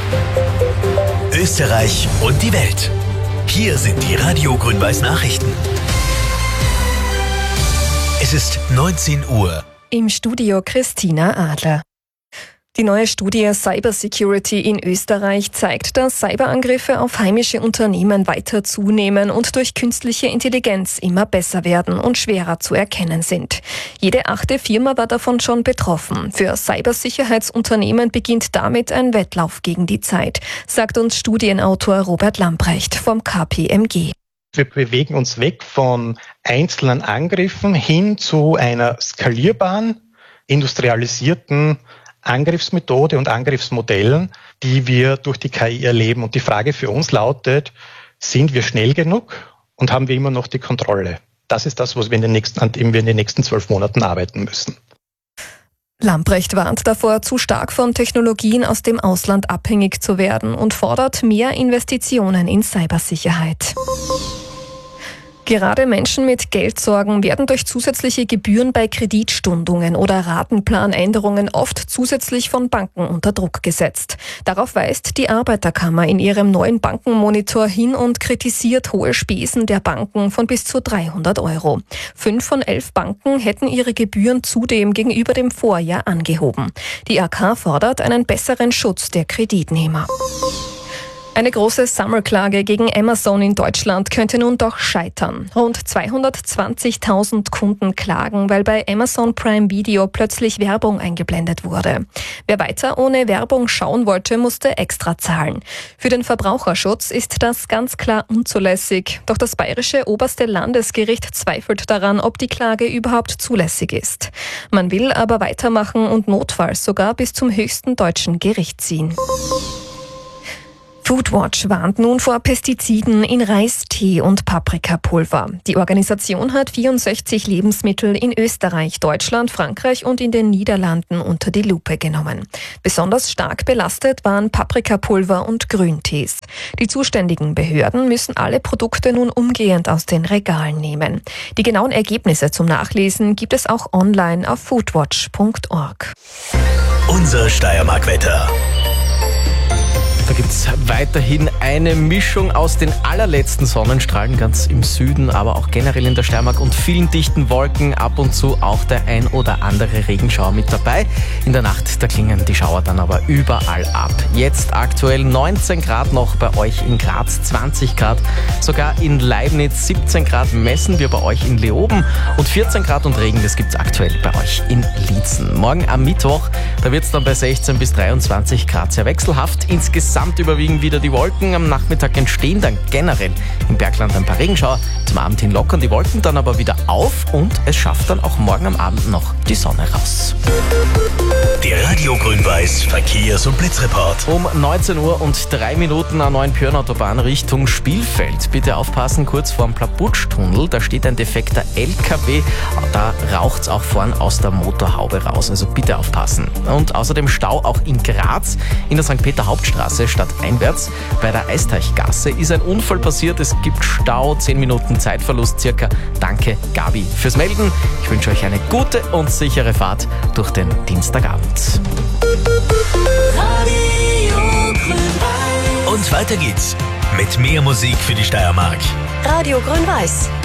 Österreich und die Welt. Hier sind die Radio Grün-Weiß Nachrichten. Es ist 19 Uhr. Im Studio Christina Adler. Die neue Studie Cybersecurity in Österreich zeigt, dass Cyberangriffe auf heimische Unternehmen weiter zunehmen und durch künstliche Intelligenz immer besser werden und schwerer zu erkennen sind. Jede 8. Firma war davon schon betroffen. Für Cybersicherheitsunternehmen beginnt damit ein Wettlauf gegen die Zeit, sagt uns Studienautor Robert Lamprecht vom KPMG. Wir bewegen uns weg von einzelnen Angriffen hin zu einer skalierbaren, industrialisierten Angriffsmethode und Angriffsmodellen, die wir durch die KI erleben. Und die Frage für uns lautet, sind wir schnell genug und haben wir immer noch die Kontrolle? Das ist das, was wir an dem wir in den nächsten 12 Monaten arbeiten müssen. Lamprecht warnt davor, zu stark von Technologien aus dem Ausland abhängig zu werden und fordert mehr Investitionen in Cybersicherheit. Gerade Menschen mit Geldsorgen werden durch zusätzliche Gebühren bei Kreditstundungen oder Ratenplanänderungen oft zusätzlich von Banken unter Druck gesetzt. Darauf weist die Arbeiterkammer in ihrem neuen Bankenmonitor hin und kritisiert hohe Spesen der Banken von bis zu 300 €. 5 von 11 Banken hätten ihre Gebühren zudem gegenüber dem Vorjahr angehoben. Die AK fordert einen besseren Schutz der Kreditnehmer. Eine große Sammelklage gegen Amazon in Deutschland könnte nun doch scheitern. Rund 220.000 Kunden klagen, weil bei Amazon Prime Video plötzlich Werbung eingeblendet wurde. Wer weiter ohne Werbung schauen wollte, musste extra zahlen. Für den Verbraucherschutz ist das ganz klar unzulässig. Doch das bayerische oberste Landesgericht zweifelt daran, ob die Klage überhaupt zulässig ist. Man will aber weitermachen und notfalls sogar bis zum höchsten deutschen Gericht ziehen. Foodwatch warnt nun vor Pestiziden in Reis, Tee und Paprikapulver. Die Organisation hat 64 Lebensmittel in Österreich, Deutschland, Frankreich und in den Niederlanden unter die Lupe genommen. Besonders stark belastet waren Paprikapulver und Grüntees. Die zuständigen Behörden müssen alle Produkte nun umgehend aus den Regalen nehmen. Die genauen Ergebnisse zum Nachlesen gibt es auch online auf foodwatch.org. Unser Steiermark-Wetter. Da gibt es weiterhin eine Mischung aus den allerletzten Sonnenstrahlen ganz im Süden, aber auch generell in der Steiermark und vielen dichten Wolken. Ab und zu auch der ein oder andere Regenschauer mit dabei. In der Nacht, da klingen die Schauer dann aber überall ab. Jetzt aktuell 19 Grad noch bei euch in Graz, 20 Grad. Sogar in Leibniz 17 Grad messen wir bei euch in Leoben und 14 Grad und Regen, das gibt es aktuell bei euch in Liezen. Morgen am Mittwoch, da wird es dann bei 16 bis 23 Grad sehr wechselhaft. Insgesamt überwiegen wieder die Wolken. Am Nachmittag entstehen dann generell im Bergland ein paar Regenschauer. Zum Abend hin lockern die Wolken dann aber wieder auf und es schafft dann auch morgen am Abend noch die Sonne raus. Der Radio Grün-Weiß Verkehrs- und Blitzreport. Um 19 Uhr und 3 Minuten an Neuenpjörn-Autobahn Richtung Spielfeld. Bitte aufpassen, kurz vorm Plabutsch-Tunnel. Da steht ein defekter LKW. Da raucht's auch vorn aus der Motorhaube raus. Also bitte aufpassen. Und außerdem Stau auch in Graz. In der St. Peter-Hauptstraße stadteinwärts. Bei der Eisteichgasse ist ein Unfall passiert. Es gibt Stau, 10 Minuten Zeitverlust circa. Danke, Gabi, fürs Melden. Ich wünsche euch eine gute und sichere Fahrt durch den Dienstagabend. Und weiter geht's mit mehr Musik für die Steiermark. Radio Grün-Weiß.